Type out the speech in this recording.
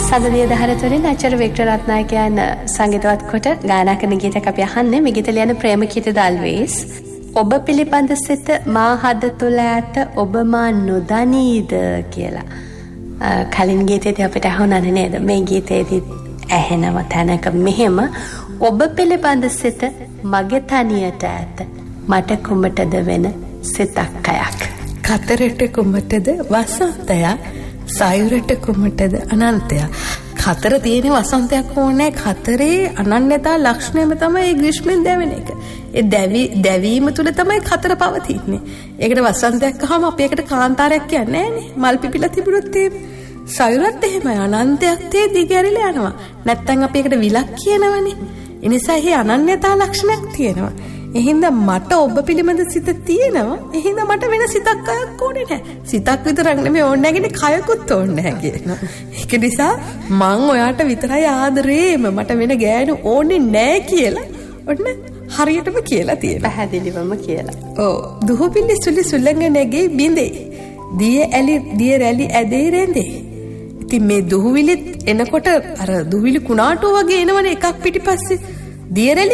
සඳලිය දහර තුළින් අචාර්ය වික්ටර් රත්නායකයන් සංගීතවත් කොට ගායනා කරන ගීතයක් අපි අහන්නේ. මේ ගීත ලියන ප්‍රේමකීර්ති දල්වේස්. ඔබ පිළිබඳ සිත මා හද තුළ ඇත ඔබ මා නොදනීද කියලා. කලින් ගීතේදී අපිට අහුණානේ නේද? මේ ගීතේදී ඇහෙනව තැනක මෙහෙම ඔබ පිළිබඳ සිත මගේ තනියට ඇත මට කුමටද වෙන සිතක් අයක්. කතරට කුමටද වසන්තයක් සයුරට කුමටද අනන්තයක්. කතර තියෙන වසන්තයක් ඕනේ. කතරේ අනන්‍යතා ලක්ෂණයම තමයි ග්‍රීෂ්මෙන් දැවෙන එක. ඒ දැවීම තුල තමයි කතර පවතින්නේ. ඒකට වසන්තයක් අහම අපි ඒකට කාන්තාරයක් කියන්නේ නෑනේ. මල් පිපිලා තිබුණොත් එහෙම. සයුරත් එහෙමයි. අනන්තයක් තේ දිගැරිලා යනවා. නැත්තම් අපි ඒකට විලක් කියනවනේ. ඒ නිසා එහි අනන්‍යතා ලක්ෂණයක් තියෙනවා. එහින්දා මට ඔබ පිළිබඳ සිත තියෙනවා. එහින්දා මට වෙන සිතක් අයක් ඕනේ නැහැ. සිතක් විතරක් නෙමෙයි ඕනේ නැගිනේ කයකුත් ඕනේ නැහැ කියනවා. ඒක නිසා මං ඔයාට විතරයි ආදරේම මට වෙන ගෑනු ඕනේ නැහැ කියලා ඔන්න හරියටම කියලා තියෙනවා. පැහැදිලිවම කියලා. ඔව්. දුහුපිලි සුලි සුලංග නැගේ බින්දේ. දිය රැලි ඇදේ රැඳේ. ඉතින් මේ දුහුවිලිත් එනකොට අර දුහුවිලි කුණාටුව වගේ එනවනේ එකක් පිටිපස්සේ. දිය රැලි